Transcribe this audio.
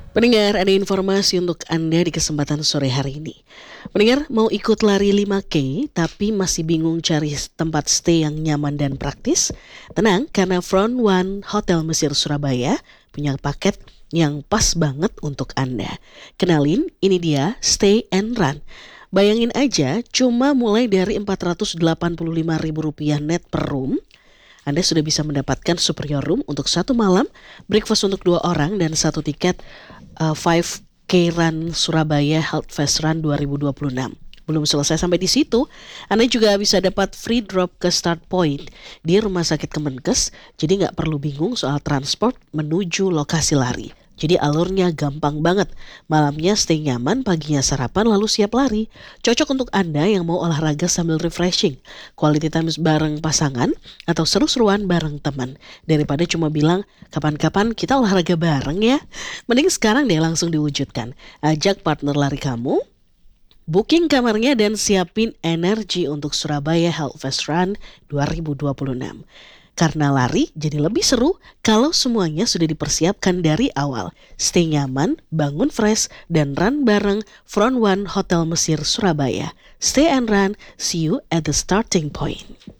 Pendengar, ada informasi untuk Anda di kesempatan sore hari ini. Pendengar, mau ikut lari 5K tapi masih bingung cari tempat stay yang nyaman dan praktis? Tenang, karena Front One Hotel Mesir Surabaya punya paket yang pas banget untuk Anda. Kenalin, ini dia Stay and Run. Bayangin aja, cuma mulai dari Rp485.000 net per room, Anda sudah bisa mendapatkan superior room untuk 1 malam, breakfast untuk 2 orang, dan 1 tiket 5K Run Surabaya Health Fest Run 2026. Belum selesai sampai di situ, Anda juga bisa dapat free drop ke start point di Rumah Sakit Kemenkes, jadi nggak perlu bingung soal transport menuju lokasi lari. Jadi alurnya gampang banget. Malamnya stay nyaman, paginya sarapan lalu siap lari. Cocok untuk Anda yang mau olahraga sambil refreshing, quality time bareng pasangan, atau seru-seruan bareng teman. Daripada cuma bilang, kapan-kapan kita olahraga bareng ya. Mending sekarang deh langsung diwujudkan. Ajak partner lari kamu, booking kamarnya, dan siapin energi untuk Surabaya Health Fest Run 2026. Karena lari jadi lebih seru kalau semuanya sudah dipersiapkan dari awal. Stay nyaman, bangun fresh, dan run bareng Front One Hotel Mesir Surabaya. Stay and run, see you at the starting point.